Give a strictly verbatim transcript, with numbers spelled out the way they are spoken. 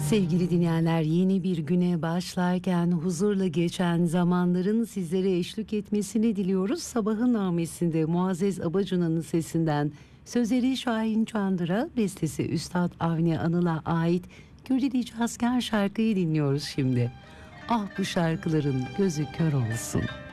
Sevgili dinleyenler, yeni bir güne başlarken huzurla geçen zamanların sizlere eşlik etmesini diliyoruz. Sabahın namesinde Muazzez Abacuna'nın sesinden sözleri Şahin Çandır'a, bestesi Üstad Avni Anıl'a ait Gürdeli Cazker şarkıyı dinliyoruz şimdi. Ah bu şarkıların gözü kör olsun.